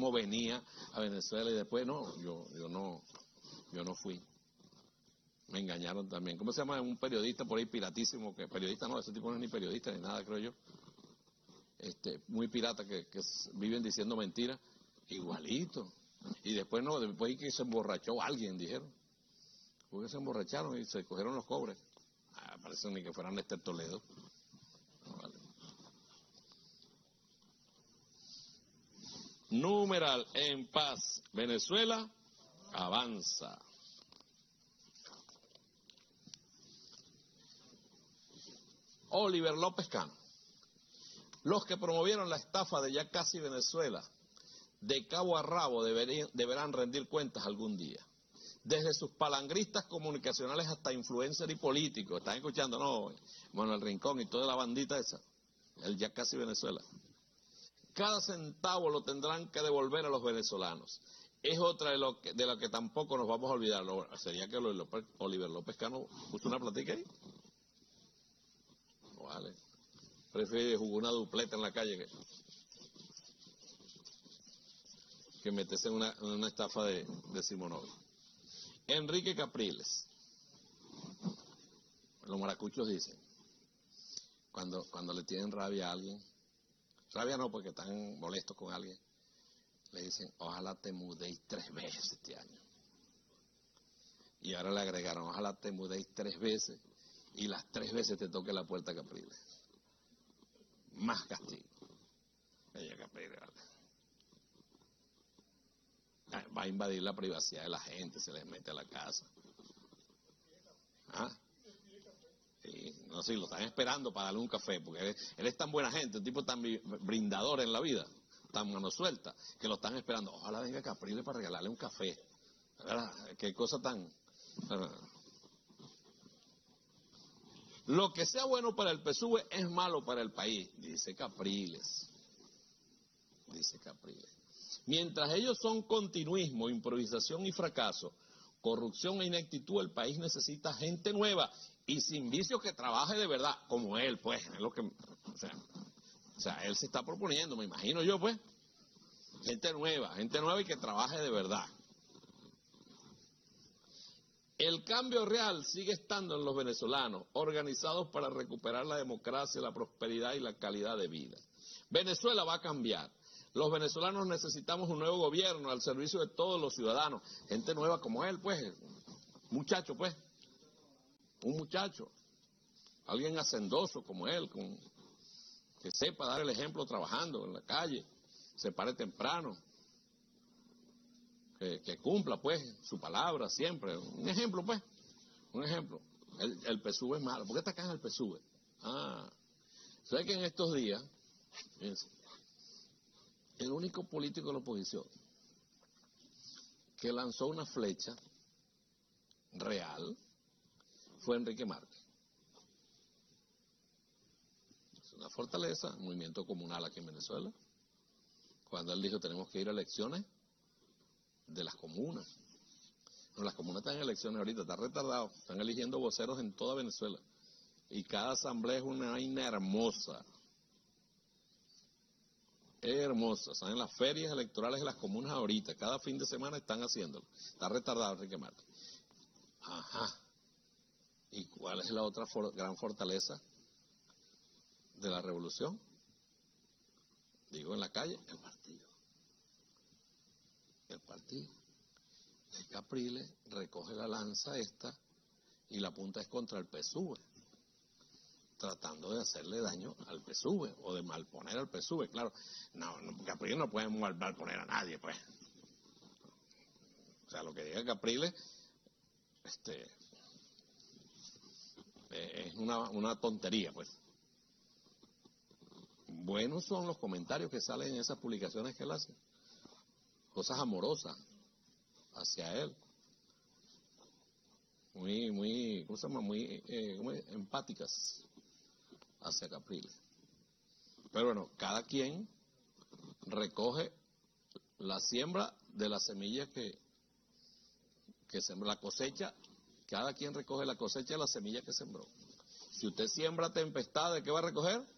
cómo venía a Venezuela y después no, yo no fui. Me engañaron también. ¿Cómo se llama? Un periodista por ahí piratísimo, que periodista no, ese tipo no es ni periodista ni nada, creo yo. Muy pirata que viven diciendo mentiras, igualito. Y después no, después que se emborrachó alguien, dijeron. Porque se emborracharon y se cogieron los cobres. Parece ni que fueran Néstor Toledo. No, vale. Numeral, en paz, Venezuela avanza. Oliver López Cano. Los que promovieron la estafa de Ya Casi Venezuela, de cabo a rabo, deberán rendir cuentas algún día. Desde sus palangristas comunicacionales hasta influencers y políticos. ¿Están escuchando? No, Manuel Rincón y toda la bandita esa. El Ya Casi Venezuela. Cada centavo lo tendrán que devolver a los venezolanos. Es otra de lo que tampoco nos vamos a olvidar. Sería que Oliver López Cano puso una platica ahí. No vale. Prefiere jugar una dupleta en la calle que meterse en una estafa de Simonov. Enrique Capriles. Los maracuchos dicen, cuando le tienen rabia a alguien, rabia no porque están molestos con alguien, le dicen, ojalá te mudéis 3 veces este año. Y ahora le agregaron, ojalá te mudéis 3 veces y las 3 veces te toque la puerta Capriles. Más castigo. Ella Capriles, ¿vale? Va a invadir la privacidad de la gente, se les mete a la casa. ¿Ah? Sí, no, sí, lo están esperando para darle un café, porque él es tan buena gente, un tipo tan brindador en la vida, tan mano suelta, que lo están esperando. Ojalá venga Capriles para regalarle un café. ¿Verdad? Qué cosa tan... Lo que sea bueno para el PSUV es malo para el país, dice Capriles. Dice Capriles. Mientras ellos son continuismo, improvisación y fracaso, corrupción e ineptitud, el país necesita gente nueva y sin vicios que trabaje de verdad, como él, pues, es lo que, o sea, él se está proponiendo, me imagino yo, pues, gente nueva y que trabaje de verdad. El cambio real sigue estando en los venezolanos, organizados para recuperar la democracia, la prosperidad y la calidad de vida. Venezuela va a cambiar. Los venezolanos necesitamos un nuevo gobierno al servicio de todos los ciudadanos. Gente nueva como él, pues. Muchacho, pues. Un muchacho. Alguien hacendoso como él, que sepa dar el ejemplo trabajando en la calle. Se pare temprano. Que cumpla, pues, su palabra siempre. Un ejemplo, pues. Un ejemplo. El PSUV es malo. ¿Por qué atacan al PSUV? ¿Sabes que en estos días... Fíjense, el único político de la oposición que lanzó una flecha real fue Enrique Márquez. Es una fortaleza, un movimiento comunal aquí en Venezuela. Cuando él dijo tenemos que ir a elecciones de las comunas. No, las comunas están en elecciones ahorita, está retardado. Están eligiendo voceros en toda Venezuela. Y cada asamblea es una vaina hermosa. Hermosa, están en las ferias electorales de las comunas ahorita, cada fin de semana están haciéndolo. Está retardado Enrique Márquez. Ajá. ¿Y cuál es la otra gran fortaleza de la revolución? Digo, en la calle, el partido. El partido. El Capriles recoge la lanza esta y la punta es contra el PSUV, tratando de hacerle daño al PSUV o de malponer al PSUV. Claro, Capriles no puede malponer a nadie, pues. O sea, lo que diga Capriles es una tontería, pues. Buenos son los comentarios que salen en esas publicaciones que él hace. Cosas amorosas hacia él. Muy, ¿cómo se llama? Muy empáticas hacia Capriles. Pero bueno, cada quien recoge la siembra de la semilla que sembró, la cosecha, cada quien recoge la cosecha de la semilla que sembró. Si usted siembra tempestad, ¿de qué va a recoger?